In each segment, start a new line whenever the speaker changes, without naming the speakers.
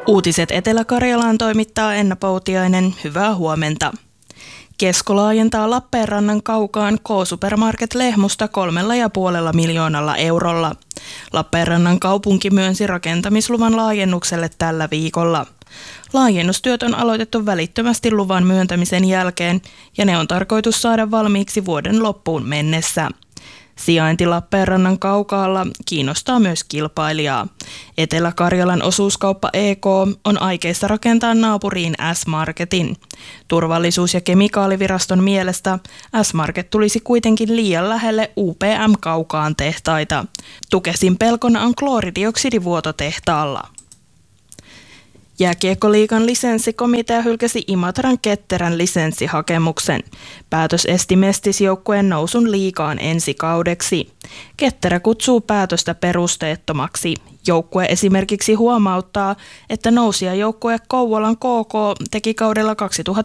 Uutiset Etelä-Karjalaan toimittaa Enna Poutiainen. Hyvää huomenta. Kesko laajentaa Lappeenrannan kaukaan K-Supermarket Lehmusta 3,5 miljoonalla eurolla. Lappeenrannan kaupunki myönsi rakentamisluvan laajennukselle tällä viikolla. Laajennustyöt on aloitettu välittömästi luvan myöntämisen jälkeen ja ne on tarkoitus saada valmiiksi vuoden loppuun mennessä. Sijainti Lappeenrannan kaukaalla kiinnostaa myös kilpailijaa. Etelä-Karjalan osuuskauppa EK on aikeissa rakentaa naapuriin S-Marketin. Turvallisuus- ja kemikaaliviraston mielestä S-Market tulisi kuitenkin liian lähelle UPM-kaukaan tehtaita. Tukesin pelkona on klooridioksidvuoto tehtaalla. Jääkiekkoliigan lisenssikomitea hylkäsi Imatran Ketterän lisenssihakemuksen. Päätös esti Mestis-joukkueen nousun liigaan ensi kaudeksi. Ketterä kutsuu päätöstä perusteettomaksi. Joukkue esimerkiksi huomauttaa, että nousijajoukkue Kouvolan KK teki kaudella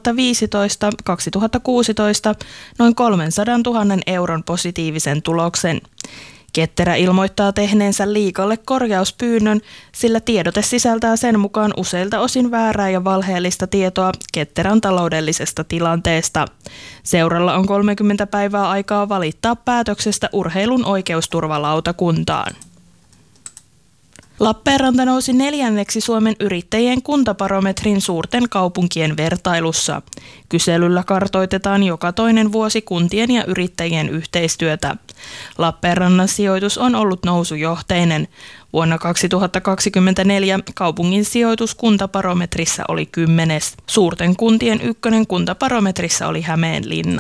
2015-2016 noin 300 000 euron positiivisen tuloksen. Ketterä ilmoittaa tehneensä liigalle korjauspyynnön, sillä tiedote sisältää sen mukaan useilta osin väärää ja valheellista tietoa Ketterän taloudellisesta tilanteesta. Seuralla on 30 päivää aikaa valittaa päätöksestä urheilun oikeusturvalautakuntaan. Lappeenranta nousi 4. Suomen yrittäjien kuntabarometrin suurten kaupunkien vertailussa. Kyselyllä kartoitetaan joka toinen vuosi kuntien ja yrittäjien yhteistyötä. Lappeenrannan sijoitus on ollut nousujohteinen. Vuonna 2024 kaupungin sijoitus kuntabarometrissa oli 10. Suurten kuntien ykkönen kuntabarometrissa oli Hämeenlinna.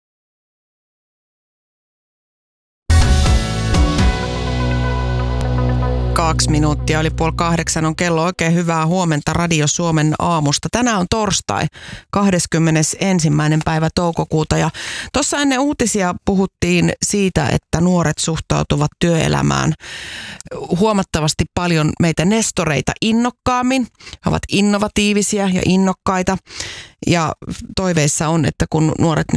Kaksi minuuttia oli 7:30 on kello. Oikein hyvää huomenta Radio Suomen aamusta. Tänään on torstai, 21. päivä toukokuuta. Ja tuossa ennen uutisia puhuttiin siitä, että nuoret suhtautuvat työelämään huomattavasti paljon meitä nestoreita innokkaammin. He ovat innovatiivisia ja innokkaita. Ja toiveissa on, että kun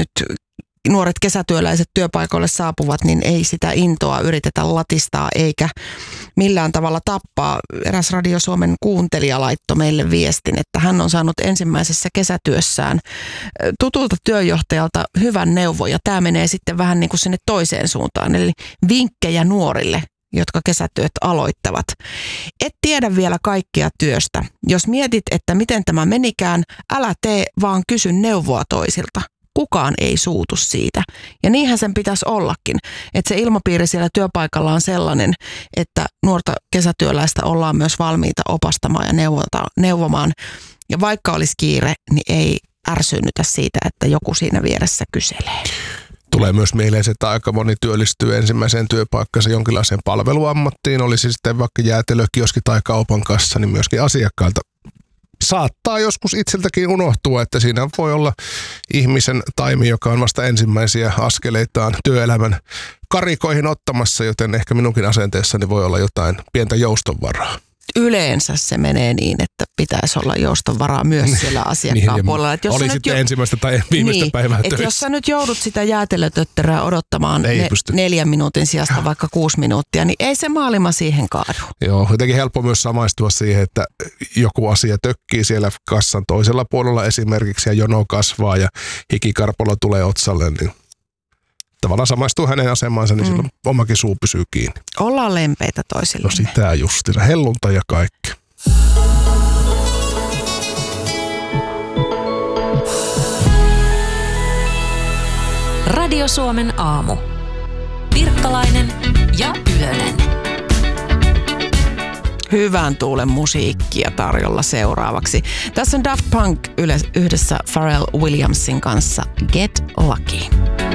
nuoret kesätyöläiset työpaikoille saapuvat, niin ei sitä intoa yritetä latistaa eikä millään tavalla tappaa. Eräs Radio Suomen kuuntelija laittoi meille viestin, että hän on saanut ensimmäisessä kesätyössään tutulta työjohtajalta hyvän neuvon, ja tämä menee sitten vähän niin kuin sinne toiseen suuntaan, eli vinkkejä nuorille, jotka kesätyöt aloittavat. Et tiedä vielä kaikkea työstä. Jos mietit, että miten tämä menikään, älä tee, vaan kysy neuvoa toisilta. Kukaan ei suutu siitä. Ja niinhän sen pitäisi ollakin, että se ilmapiiri siellä työpaikalla on sellainen, että nuorta kesätyöläistä ollaan myös valmiita opastamaan ja neuvomaan. Ja vaikka olisi kiire, niin ei ärsynnytä siitä, että joku siinä vieressä kyselee.
Tulee myös mieleen se, että aika moni työllistyy ensimmäiseen työpaikkansa jonkinlaiseen palveluammattiin. Olisi sitten vaikka jäätelökioski tai kaupan kassa, niin myöskin asiakkailta saattaa joskus itseltäkin unohtua, että siinä voi olla ihmisen taimi, joka on vasta ensimmäisiä askeleitaan työelämän karikoihin ottamassa, joten ehkä minunkin asenteessani voi olla jotain pientä joustonvaraa.
Yleensä se menee niin, että pitäisi olla joustonvaraa myös siellä asiakkaan puolella. Että jos
oli sitten ensimmäistä tai viimeistä päivää töissä.
Jos sä nyt joudut sitä jäätelötötterää odottamaan 4 minuutin sijasta vaikka 6 minuuttia, niin ei se maailma siihen kaadu.
Joo, jotenkin helppo myös samaistua siihen, että joku asia tökkii siellä kassan toisella puolella esimerkiksi ja jono kasvaa ja hikikarpalo tulee otsalle, niin tavallaan samaistuu hänen asemaansa, niin silloin omakin suu pysyy kiinni.
Ollaan lempeitä toisille.
No sitä justina, hellunta ja kaikki.
Radio Suomen aamu. Pirkkalainen ja Ylönen.
Hyvän tuulen musiikkia tarjolla seuraavaksi. Tässä on Daft Punk yhdessä Pharrell Williamsin kanssa Get Lucky.